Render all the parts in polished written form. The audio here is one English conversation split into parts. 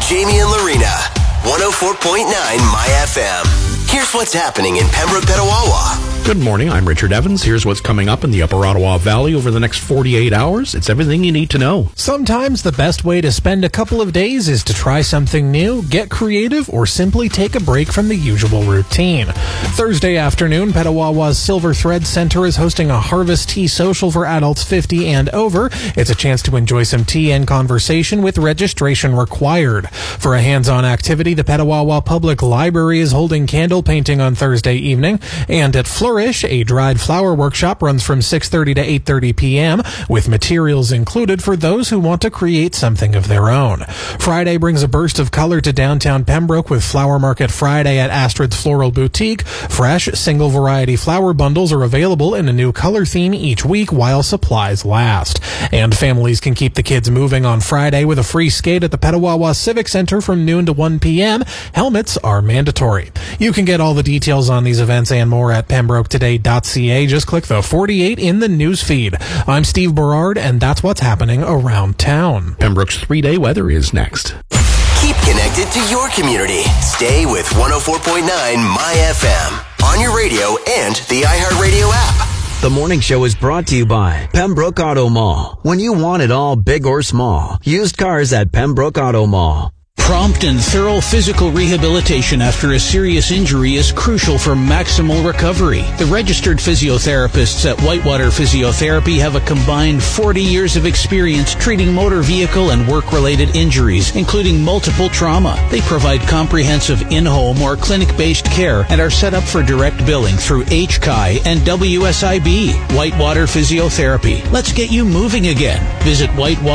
Jamie and Lorena. 104.9 My FM. Here's what's happening in Pembroke, Petawawa. Good morning, I'm Richard Evans. Here's what's coming up in the Upper Ottawa Valley over the next 48 hours. It's everything you need to know. Sometimes the best way to spend a couple of days is to try something new, get creative, or simply take a break from the usual routine. Thursday afternoon, Petawawa's Silver Thread Center is hosting a Harvest Tea Social for adults 50 and over. It's a chance to enjoy some tea and conversation with registration required. For a hands-on activity, the Petawawa Public Library is holding candle painting on Thursday evening, and at Flourish, a dried flower workshop runs from 6:30 to 8:30 p.m. with materials included for those who want to create something of their own. Friday brings a burst of color to downtown Pembroke with Flower Market Friday at Astrid's Floral Boutique. Fresh, single variety flower bundles are available in a new color theme each week while supplies last. And families can keep the kids moving on Friday with a free skate at the Petawawa Civic Center from noon to 1 p.m. Helmets are mandatory. You can get all the details on these events and more at PembrokeToday.ca. Just click the 48 in the news feed. I'm Steve Berard, and that's what's happening around town. Pembroke's 3-day weather is next. Keep connected to your community. Stay with 104.9 My FM on your radio and the iHeartRadio app. The morning show is brought to you by Pembroke Auto Mall. When you want it all, big or small, used cars at Pembroke Auto Mall. Prompt and thorough physical rehabilitation after a serious injury is crucial for maximal recovery. The registered physiotherapists at Whitewater Physiotherapy have a combined 40 years of experience treating motor vehicle and work-related injuries, including multiple trauma. They provide comprehensive in-home or clinic-based care and are set up for direct billing through HCI and WSIB. Whitewater Physiotherapy. Let's get you moving again. Visit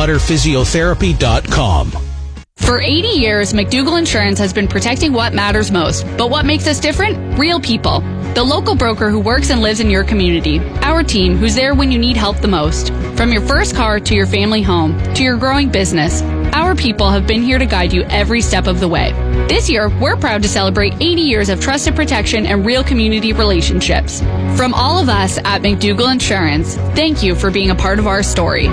whitewaterphysiotherapy.com. For 80 years, McDougall Insurance has been protecting what matters most. But what makes us different? Real people. The local broker who works and lives in your community. Our team, who's there when you need help the most. From your first car to your family home to your growing business, our people have been here to guide you every step of the way. This year, we're proud to celebrate 80 years of trusted protection and real community relationships. From all of us at McDougall Insurance, thank you for being a part of our story.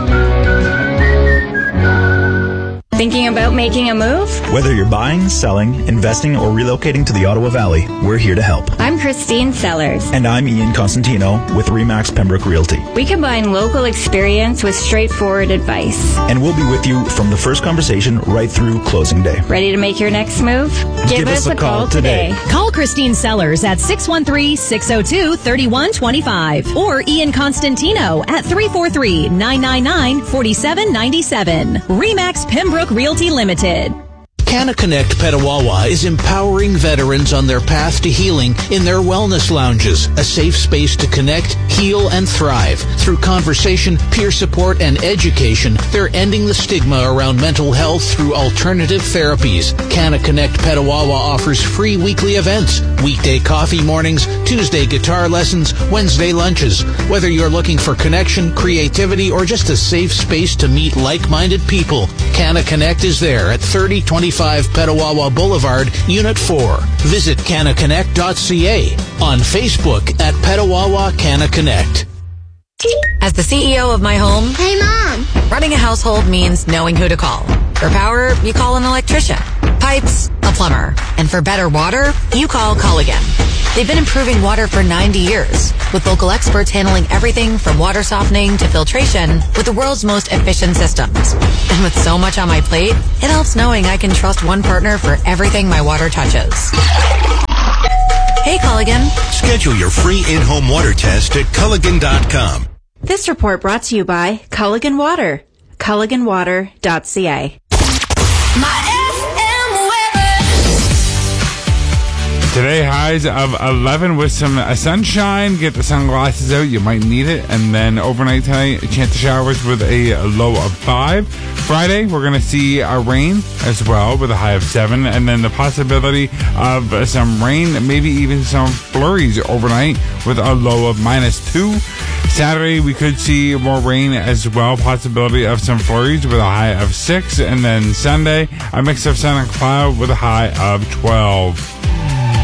Thinking about making a move? Whether you're buying, selling, investing, or relocating to the Ottawa Valley, we're here to help. I'm Christine Sellers. And I'm Ian Constantino with RE/MAX Pembroke Realty. We combine local experience with straightforward advice. And we'll be with you from the first conversation right through closing day. Ready to make your next move? Give us a call today. Call Christine Sellers at 613-602-3125 or Ian Constantino at 343-999-4797. RE/MAX Pembroke Realty Limited. CanaConnect Petawawa is empowering veterans on their path to healing in their wellness lounges, a safe space to connect, heal, and thrive. Through conversation, peer support, and education, they're ending the stigma around mental health through alternative therapies. CanaConnect Petawawa offers free weekly events, weekday coffee mornings, Tuesday guitar lessons, Wednesday lunches. Whether you're looking for connection, creativity, or just a safe space to meet like-minded people, CanaConnect is there at 3025 Petawawa Boulevard, Unit 4. Visit canaconnect.ca. On Facebook at Petawawa CanaConnect. As the CEO of my home, hey Mom, running a household means knowing who to call. For power, you call an electrician. Pipes, a plumber. And for better water, you call Culligan. They've been improving water for 90 years, with local experts handling everything from water softening to filtration with the world's most efficient systems. And with so much on my plate, it helps knowing I can trust one partner for everything my water touches. Hey, Culligan. Schedule your free in-home water test at Culligan.com. This report brought to you by Culligan Water. CulliganWater.ca. Today, highs of 11 with some sunshine. Get the sunglasses out. You might need it. And then overnight tonight, a chance of showers with a low of 5. Friday, we're going to see rain as well with a high of 7. And then the possibility of some rain, maybe even some flurries overnight with a low of -2. Saturday, we could see more rain as well. Possibility of some flurries with a high of 6. And then Sunday, a mix of sun and cloud with a high of 12.